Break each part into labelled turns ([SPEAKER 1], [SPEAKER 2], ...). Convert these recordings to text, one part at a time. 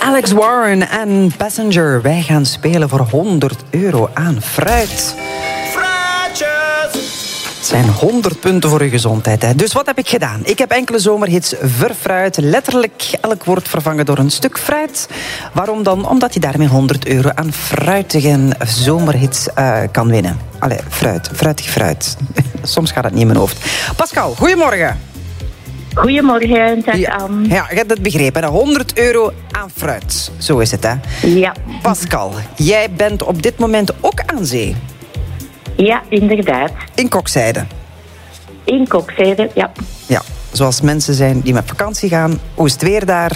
[SPEAKER 1] Alex Warren en Passenger. Wij gaan spelen voor €100 aan fruit. Het zijn 100 punten voor uw gezondheid. Hè. Dus wat heb ik gedaan? Ik heb enkele zomerhits verfruit. Letterlijk elk woord vervangen door een stuk fruit. Waarom dan? Omdat je daarmee €100 aan fruitige zomerhits kan winnen. Allee, fruitig fruit. Soms gaat het niet in mijn hoofd. Pascal, goedemorgen.
[SPEAKER 2] Goedemorgen, dag Anne.
[SPEAKER 1] Ja, je hebt het begrepen. Hè? €100 aan fruit. Zo is het, hè?
[SPEAKER 2] Ja.
[SPEAKER 1] Pascal, jij bent op dit moment ook aan zee.
[SPEAKER 2] Ja, inderdaad.
[SPEAKER 1] In Kokzijde.
[SPEAKER 2] In Kokzijde, ja.
[SPEAKER 1] Ja, zoals mensen zijn die met vakantie gaan. Hoe is het weer daar?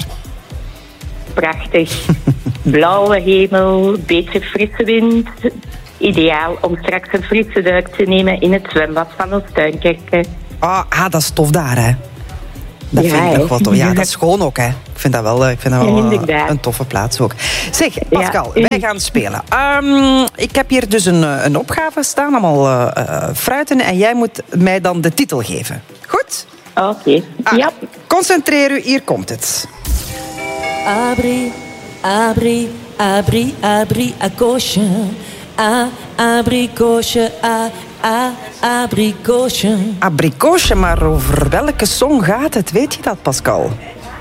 [SPEAKER 2] Prachtig. Blauwe hemel, beetje frisse wind. Ideaal om straks een frisse duik te nemen in het zwembad van ons Tuinkerke.
[SPEAKER 1] Dat is tof daar, hè? Dat vind ik nog wel tof. Ja, dat is schoon ook, hè? Ik vind dat wel een toffe plaats ook. Zeg, Pascal, wij gaan spelen. Ik heb hier dus een opgave staan, allemaal fruiten. En jij moet mij dan de titel geven. Goed?
[SPEAKER 2] Oké. Ja.
[SPEAKER 1] Concentreer u, hier komt het.
[SPEAKER 3] Abri, abri, abri, abri, akoosje. Abrikoosje, abrikoosje.
[SPEAKER 1] Abrikoosje, maar over welke song gaat het? Weet je dat, Pascal?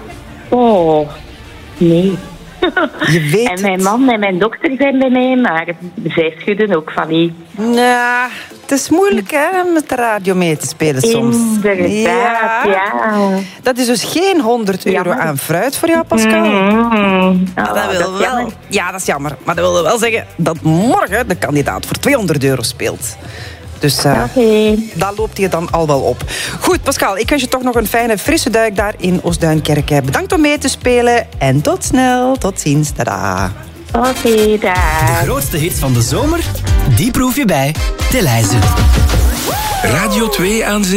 [SPEAKER 2] Oh, nee.
[SPEAKER 1] Je weet
[SPEAKER 2] en mijn man en mijn dochter zijn bij mij, maar zij schudden ook van niet.
[SPEAKER 1] Ja, het is moeilijk, hè, om met de radio mee te spelen soms.
[SPEAKER 2] Inderdaad, ja.
[SPEAKER 1] Dat is dus geen €100 aan fruit voor jou, Pascal. Dat wil wel. Ja, dat is jammer. Maar dat wil wel zeggen dat morgen de kandidaat voor €200 speelt. Dus dat loopt je dan al wel op. Goed, Pascal, ik wens je toch nog een fijne, frisse duik daar in Oostduinkerke. Bedankt om mee te spelen en tot snel. Tot ziens. Tada.
[SPEAKER 2] Oké, dag.
[SPEAKER 4] De grootste hits van de zomer, die proef je bij Telijzen.
[SPEAKER 5] Radio 2 aan zee.